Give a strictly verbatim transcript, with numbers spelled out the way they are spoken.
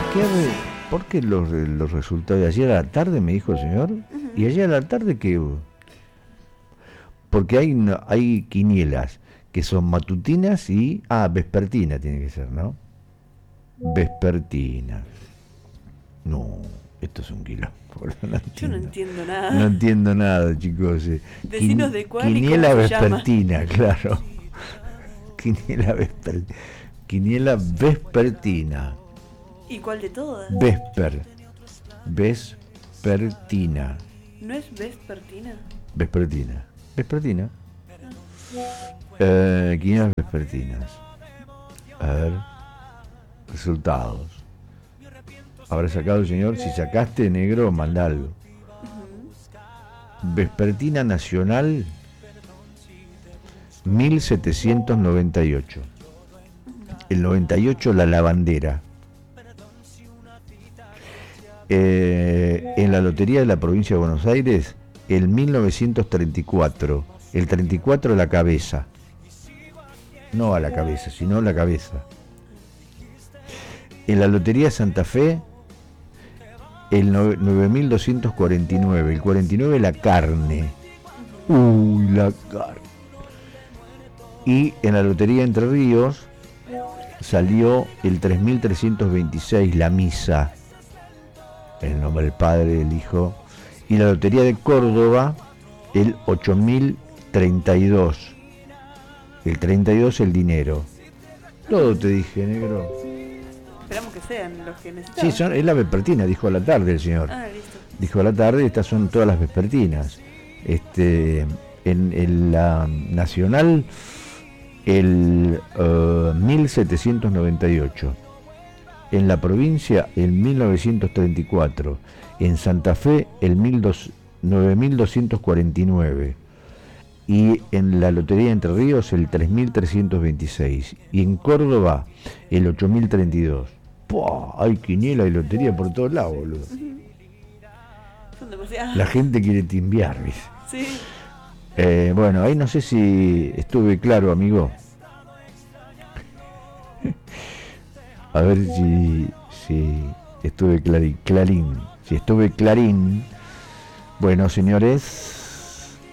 qué, ¿por qué los, los resultados de ayer a la tarde, me dijo el señor? Uh-huh. ¿Y ayer a la tarde qué? Porque hay, hay quinielas que son matutinas y... Ah, vespertina tiene que ser, ¿no? Vespertina. No, esto es un quilombo. No entiendo. Yo no entiendo nada. No entiendo nada, chicos. Decinos de cuál Quiniela y cómo vespertina, se llama. claro. Quiniela vespertina. Quiniela vespertina. ¿Y cuál de todas? Vesper. Vespertina. ¿No es vespertina? Vespertina. Vespertina. Eh, quinielas vespertinas. A ver. Resultados. ¿Habrá sacado el señor? Si sacaste, negro, mandalo. Uh-huh. Vespertina Nacional mil setecientos noventa y ocho. Uh-huh. El noventa y ocho la lavandera. Eh, en la Lotería de la Provincia de Buenos Aires, el mil novecientos treinta y cuatro. El treinta y cuatro la cabeza. No a la cabeza, sino la cabeza. En la Lotería de Santa Fe, el nueve mil doscientos cuarenta y nueve. El cuarenta y nueve la carne. Uy, la carne. Y en la Lotería de Entre Ríos salió el tres mil trescientos veintiséis, la misa. En el nombre del Padre, del Hijo. Y la Lotería de Córdoba, el ocho mil treinta y dos. El treinta y dos el dinero. Todo te dije, negro. Esperamos que sean los que necesitamos. Sí, son, es la vespertina, dijo a la tarde el señor. Ah, listo. Dijo a la tarde, estas son todas las vespertinas. Este, en, en la nacional, el uh, mil setecientos noventa y ocho. En la provincia, el mil novecientos treinta y cuatro. En Santa Fe, el nueve mil doscientos cuarenta y nueve. Y en la Lotería de Entre Ríos, el tres mil trescientos veintiséis. Y en Córdoba, el ocho mil treinta y dos. ¡Puah! Hay quiniela y lotería por todos lados, boludo. Uh-huh. Son demasiadas. La gente quiere timbiar, ¿viste? Sí. Eh, bueno, ahí no sé si estuve claro, amigo. A ver si, si estuve clarín, clarín. Si estuve clarín. Bueno, señores...